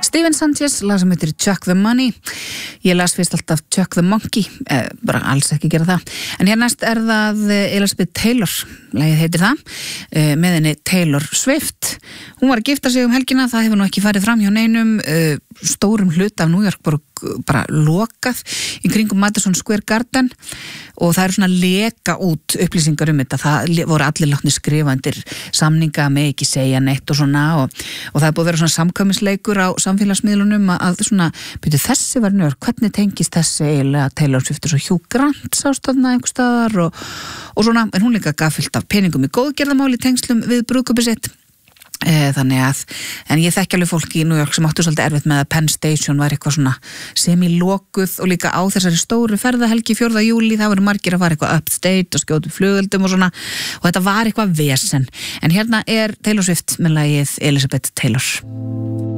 Steven Sanchez, lag sem heitir Chuck the Money. Ég las fyrst alltaf Chuck the Monkey, bara alls ekki gera það. En hér næst það Elizabeth Taylor, lagið heitir það, með henni Taylor Swift. Hún var að gifta sig helgina, það hefur nú ekki farið fram hjá neinum, stórum hluta af New York bara lokað í kringum Madison Square Garden og það svona leka út upplýsingar þetta. Það voru allir látnir skrifa undir samninga með ekki segja neitt og svona og það er búið að vera svona samkvæmisleikur á samfélagsmiðlunum að svona, byrju þessi var New York, hvernig tengist þessi eiginlega Taylor Swift og svo Hugh Grant sástofna einhver staðar og svona, en hún líka gaf fullt af peningum í góðgerðamáli tengslum við brúðkaupið sitt. Þannig að, en ég þekki alveg fólk í New York sem áttu svolítið erfitt með að Penn Station var eitthvað svona semi-lokuð og líka á þessari stóru ferðahelgi 4. júlí, það voru margir að fara eitthvað upstate og skjótu flugöldum og svona og þetta var eitthvað vesen, en hérna er Taylor Swift með lagið Elizabeth Taylor.